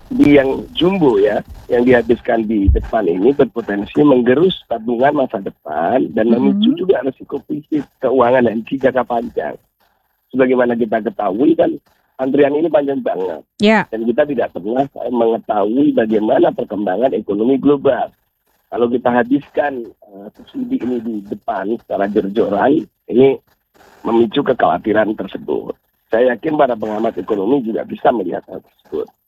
subsidi yang jumbo ya, yang dihabiskan di depan ini berpotensi menggerus tabungan masa depan dan memicu juga risiko krisis keuangan dan jangka panjang. Sebagaimana kita ketahui kan antrian ini panjang banget. Dan kita tidak pernah mengetahui bagaimana perkembangan ekonomi global. Kalau kita habiskan subsidi ini di depan secara jor-joran, ini memicu kekhawatiran tersebut. Saya yakin para pengamat ekonomi juga bisa melihat hal tersebut.